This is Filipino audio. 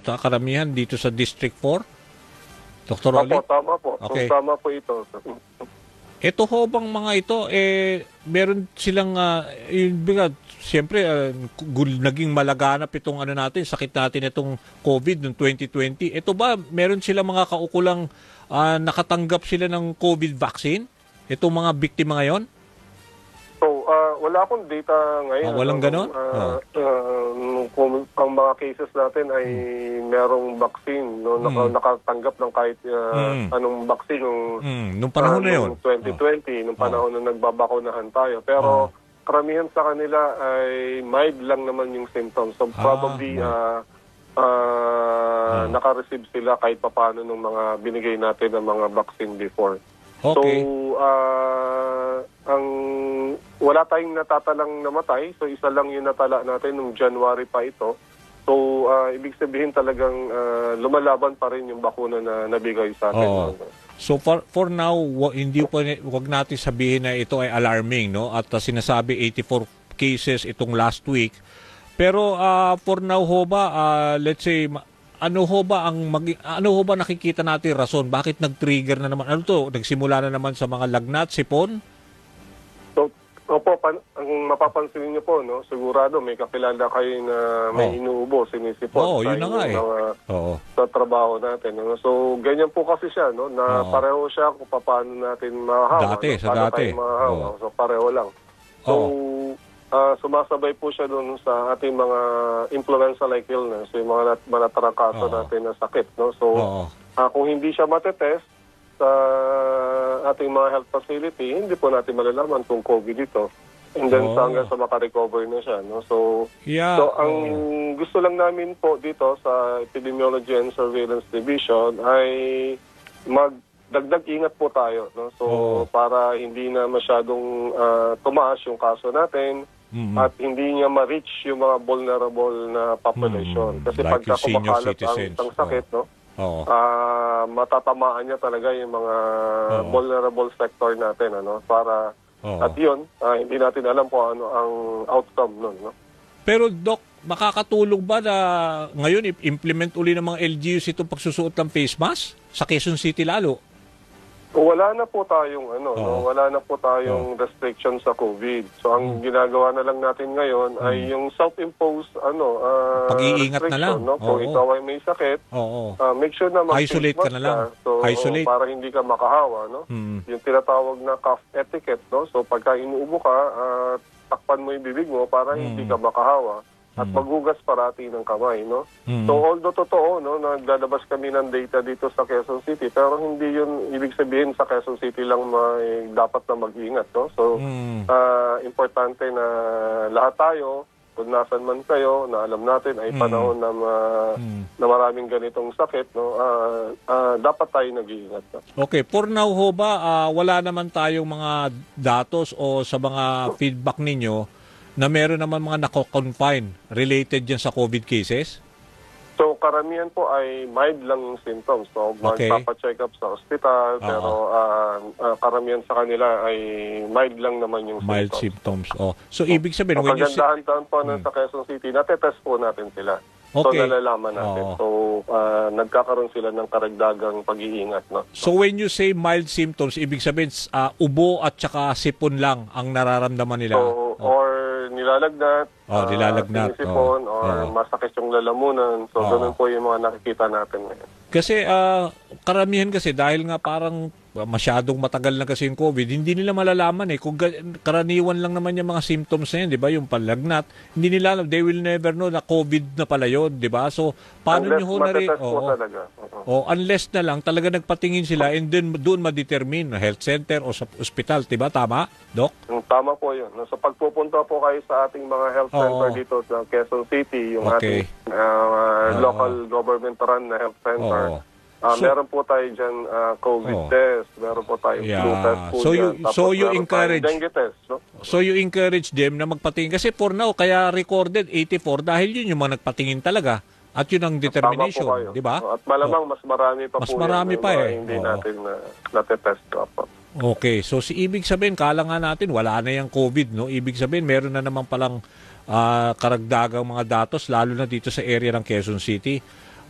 karamihan dito sa District 4? Dr. Rolly? Opo, tama po. Okay. So, tama po ito. Ito ho bang mga ito, meron silang, siyempre, naging malaganap itong sakit natin itong COVID noong 2020. Ito ba, meron silang mga kaukulang nakatanggap sila ng COVID vaccine? Itong mga biktima ngayon? So, wala akong data ngayon. Walang ganon? Kung ang mga cases natin ay merong vaccine, no, nakatanggap ng kahit anong vaccine nung panahon na yun. 2020, nung panahon na nagbabakunahan tayo. Pero karamihan sa kanila ay mild lang naman yung symptoms. So probably naka-receive sila kahit papano ng mga binigay natin ng mga vaccine before. Okay. So, wala tayong natatalang namatay. So, isa lang yung natala natin nung January pa ito. So, ibig sabihin talagang lumalaban pa rin yung bakuna na nabigay sa atin. So, for now, wag natin sabihin na ito ay alarming, no? At sinasabi 84 cases itong last week. Pero, for now ho ba, let's say, ano ho ba nakikita natin rason? Bakit nag-trigger na naman? Nagsimula na naman sa mga lagnat, sipon? So, opo, ang mapapansin niyo po, no, sigurado may kakilala kayo na may inuubo, sinisipon. Yun na nga sa trabaho natin. No? So, ganyan po kasi siya, no, na pareho siya kung paano natin mahahawa. Dati. So, pareho lang. So, sumasabay po siya doon sa ating mga influenza-like illness, yung mga manatarangkaso natin na sakit. No? So, kung hindi siya matetest sa ating mga health facility, hindi po natin malalaman kung COVID ito. And then hanggang sa makarecover na siya. No? So, ang gusto lang namin po dito sa Epidemiology and Surveillance Division ay magdagdag ingat po tayo. No? So, para hindi na masyadong tumaas yung kaso natin, at hindi niya ma-reach yung mga vulnerable na population. Kasi like pagka kumakalat ang sakit, no, matatamaan niya talaga yung mga vulnerable sector natin. Ano, para, at yun, hindi natin alam kung ano ang outcome nun. No? Pero Doc, makakatulong ba na ngayon implement uli ng mga LGUs itong pagsusuot ng face mask? Sa Quezon City lalo? Wala na po tayong wala na po tayong restriction sa COVID. So ang ginagawa na lang natin ngayon ay yung self-imposed pag-iingat na lang. No? Kung ikaw ay may sakit, make sure na isolate ka na lang. So, isolate para hindi ka makahawa, no? Yung tinatawag na cough etiquette, no? So pagka inuubo ka, takpan mo yung bibig mo para hindi ka makahawa. At maghugas parati ng kamay, no? So, although totoo, no, naglalabas kami ng data dito sa Quezon City, pero hindi yun ibig sabihin sa Quezon City lang dapat na mag-ingat, no? So, importante na lahat tayo, kung nasan man kayo, na alam natin ay panahon na maraming ganitong sakit, no? Dapat tayo nag-iingat. No? Okay, for now ho ba, wala naman tayong mga datos o sa mga feedback ninyo na meron naman mga nako-confine related dyan sa COVID cases? So, karamihan po ay mild lang yung symptoms. So, magpapacheck up sa ospital, pero karamihan sa kanila ay mild lang naman yung mild symptoms. So, ibig sabihin, when you say... Kagandahan po sa Quezon City, natetest po natin sila. Okay. So, nalalaman natin. So, nagkakaroon sila ng karagdagang pag-iingat. No? So, when you say mild symptoms, ibig sabihin, ubo at saka sipon lang ang nararamdaman nila? So, or nilalagnat, sinisipon, or masakit yung lalamunan. So, ganun po yung mga nakikita natin ngayon. Kasi, karamihan kasi, dahil nga parang masyadong matagal na kasi yung COVID, hindi nila malalaman kung karaniwan lang naman yung mga symptoms na yun, di ba? Yung palagnat, hindi nila alam, they will never know na COVID na pala yun, di ba? So, paano nyo ho unless na lang, talaga nagpatingin sila and then doon ma-determine, health center o sa ospital, di ba? Tama, Doc? Tama po yun. So, pagpupunta po kayo sa ating mga health center dito sa Quezon City, yung ating local government-run na health center, meron po tayo dyan COVID test, meron po tayo flu test po dyan. So you encourage dengue test, no? So you encourage them na magpatingin kasi for now kaya recorded 84 dahil yun yung mga nagpatingin talaga at yun ang determination, di ba? At malamang mas marami pa mas marami pa hindi natin natetest po. Okay, so ibig sabihin kala nga natin wala na yung COVID, no? Ibig sabihin meron na naman palang karagdagang mga datos lalo na dito sa area ng Quezon City.